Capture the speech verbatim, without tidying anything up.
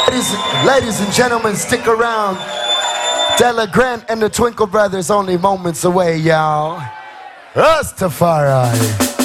Ladies, ladies and gentlemen, stick around. Della Grant and the Twinkle Brothers only moments away, y'all. Rastafari.